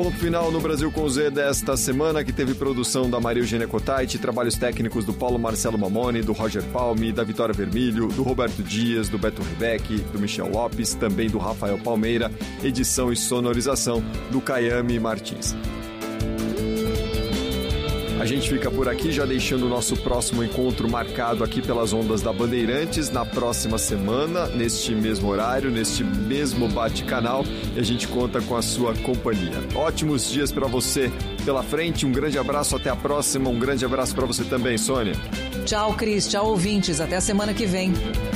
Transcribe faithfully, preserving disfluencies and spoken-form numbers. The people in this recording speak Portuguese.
ponto final no Brasil com Z desta semana, que teve produção da Maria Eugênia Cotaiti, trabalhos técnicos do Paulo Marcelo Mamoni, do Roger Palme, da Vitória Vermilho, do Roberto Dias, do Beto Rebeck, do Michel Lopes, também do Rafael Palmeira, edição e sonorização do Caiame Martins. A gente fica por aqui, já deixando o nosso próximo encontro marcado aqui pelas ondas da Bandeirantes na próxima semana, neste mesmo horário, neste mesmo bate-canal, e a gente conta com a sua companhia. Ótimos dias para você pela frente, um grande abraço, até a próxima, um grande abraço para você também, Sônia. Tchau, Cris, tchau, ouvintes, até a semana que vem.